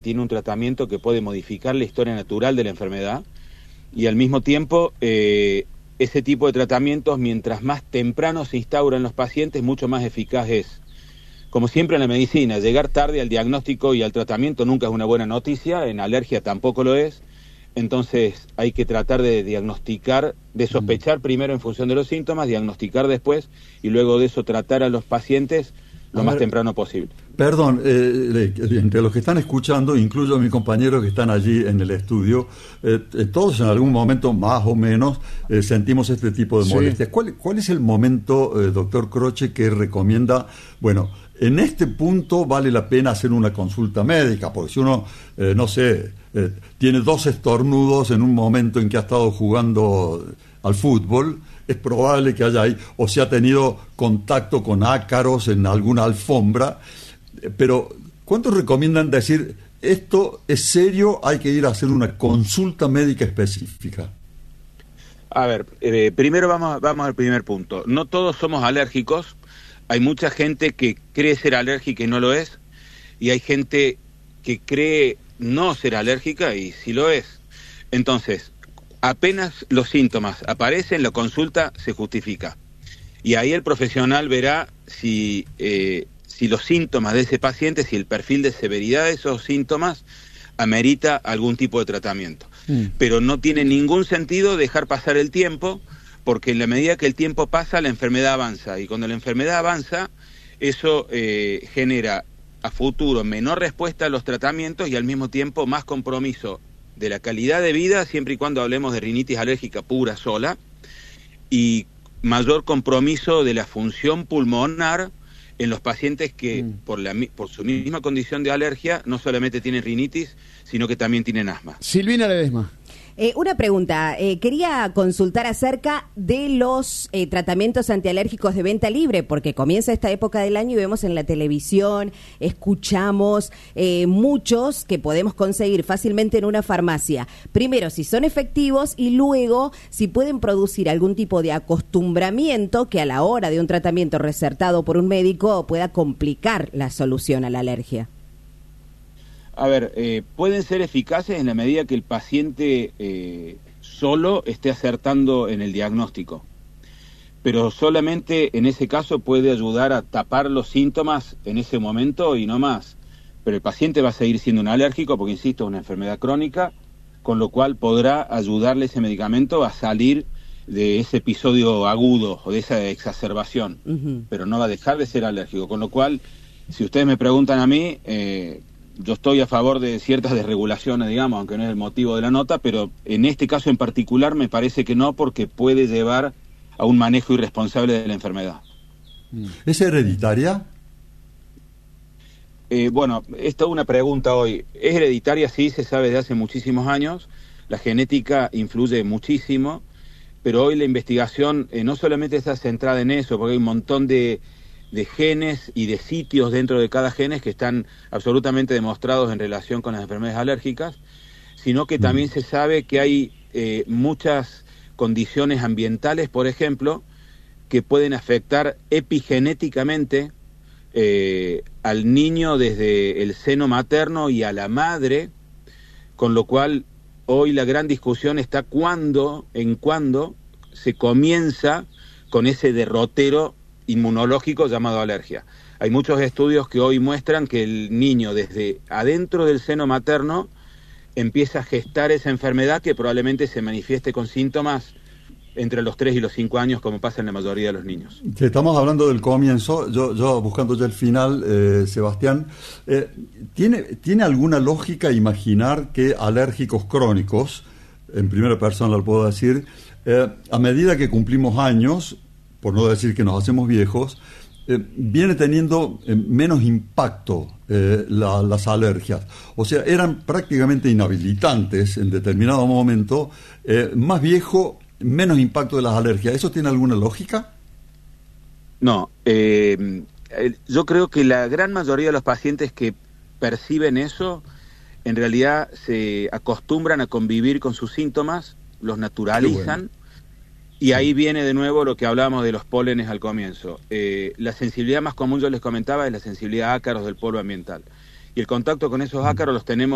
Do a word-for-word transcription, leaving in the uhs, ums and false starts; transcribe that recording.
tiene un tratamiento que puede modificar la historia natural de la enfermedad, y al mismo tiempo eh, ese tipo de tratamientos, mientras más temprano se instaura en los pacientes, mucho más eficaz es. Como siempre en la medicina, llegar tarde al diagnóstico y al tratamiento nunca es una buena noticia, en alergia tampoco lo es. Entonces hay que tratar de diagnosticar, de sospechar primero en función de los síntomas, diagnosticar después y luego de eso tratar a los pacientes lo más temprano posible. Perdón, eh, entre los que están escuchando, incluyo a mis compañeros que están allí en el estudio, eh, todos en algún momento más o menos eh, sentimos este tipo de molestias. Sí. ¿Cuál, ¿Cuál es el momento, eh, doctor Croce, que recomienda, bueno, en este punto vale la pena hacer una consulta médica? Porque si uno, eh, no sé, eh, tiene dos estornudos en un momento en que ha estado jugando al fútbol, es probable que haya ahí, o se ha tenido contacto con ácaros en alguna alfombra, pero ¿cuántos recomiendan decir, esto es serio, hay que ir a hacer una consulta médica específica? A ver, eh, primero vamos, vamos al primer punto. No todos somos alérgicos, hay mucha gente que cree ser alérgica y no lo es, y hay gente que cree no ser alérgica y sí lo es. Entonces, apenas los síntomas aparecen, la consulta se justifica. Y ahí el profesional verá si, eh, si los síntomas de ese paciente, si el perfil de severidad de esos síntomas amerita algún tipo de tratamiento. Mm. Pero no tiene ningún sentido dejar pasar el tiempo, porque en la medida que el tiempo pasa, la enfermedad avanza. Y cuando la enfermedad avanza, eso eh, genera a futuro menor respuesta a los tratamientos y al mismo tiempo más compromiso de la calidad de vida, siempre y cuando hablemos de rinitis alérgica pura sola, y mayor compromiso de la función pulmonar en los pacientes que mm. por, la, por su misma condición de alergia no solamente tienen rinitis, sino que también tienen asma. Silvina Ledesma. Eh, una pregunta, eh, quería consultar acerca de los eh, tratamientos antialérgicos de venta libre, porque comienza esta época del año y vemos en la televisión, escuchamos eh, muchos que podemos conseguir fácilmente en una farmacia. Primero, si son efectivos y luego si pueden producir algún tipo de acostumbramiento que a la hora de un tratamiento recetado por un médico pueda complicar la solución a la alergia. A ver, eh, pueden ser eficaces en la medida que el paciente eh, solo esté acertando en el diagnóstico, pero solamente en ese caso puede ayudar a tapar los síntomas en ese momento y no más. Pero el paciente va a seguir siendo un alérgico porque, insisto, es una enfermedad crónica, con lo cual podrá ayudarle ese medicamento a salir de ese episodio agudo o de esa exacerbación, uh-huh. pero no va a dejar de ser alérgico, con lo cual, si ustedes me preguntan a mí... Eh, Yo estoy a favor de ciertas desregulaciones, digamos, aunque no es el motivo de la nota, pero en este caso en particular me parece que no, porque puede llevar a un manejo irresponsable de la enfermedad. ¿Es hereditaria? Eh, bueno, esta es una pregunta hoy. ¿Es hereditaria? Sí, se sabe desde hace muchísimos años. La genética influye muchísimo, pero hoy la investigación eh, no solamente está centrada en eso, porque hay un montón de... de genes y de sitios dentro de cada genes que están absolutamente demostrados en relación con las enfermedades alérgicas, sino que también se sabe que hay eh, muchas condiciones ambientales, por ejemplo, que pueden afectar epigenéticamente eh, al niño desde el seno materno y a la madre, con lo cual hoy la gran discusión está cuándo, en cuándo se comienza con ese derrotero inmunológico llamado alergia. Hay muchos estudios que hoy muestran que el niño desde adentro del seno materno empieza a gestar esa enfermedad que probablemente se manifieste con síntomas entre los tres y los cinco años, como pasa en la mayoría de los niños. Sí, estamos hablando del comienzo, yo, yo buscando ya el final, eh, Sebastián, eh, ¿tiene, ¿tiene alguna lógica imaginar que alérgicos crónicos, en primera persona lo puedo decir, eh, a medida que cumplimos años, por no decir que nos hacemos viejos, eh, viene teniendo eh, menos impacto eh, la, las alergias? O sea, eran prácticamente inhabilitantes en determinado momento, eh, más viejo, menos impacto de las alergias. ¿Eso tiene alguna lógica? No, eh, yo creo que la gran mayoría de los pacientes que perciben eso, en realidad se acostumbran a convivir con sus síntomas, los naturalizan. Y ahí viene de nuevo lo que hablábamos de los pólenes al comienzo. Eh, la sensibilidad más común, yo les comentaba, es la sensibilidad a ácaros del polvo ambiental. Y el contacto con esos ácaros los tenemos